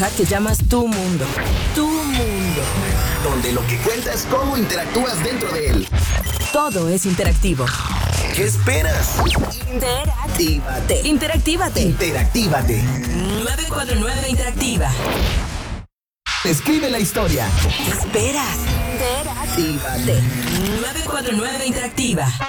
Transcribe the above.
que llamas tu mundo. Tu mundo. Donde lo que cuenta es cómo interactúas dentro de él. Todo es interactivo. ¿Qué esperas? Interactívate. Interactívate. Interactívate. 949 Interactiva. Escribe la historia. ¿Qué esperas? Interactívate. 949 Interactiva.